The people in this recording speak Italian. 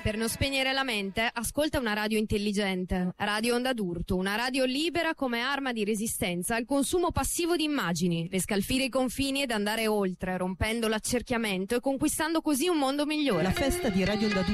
Per non spegnere la mente, ascolta una radio intelligente. Radio Onda d'Urto, una radio libera come arma di resistenza al consumo passivo di immagini, per scalfire i confini ed andare oltre, rompendo l'accerchiamento e conquistando così un mondo migliore. La festa di Radio Onda d'Urto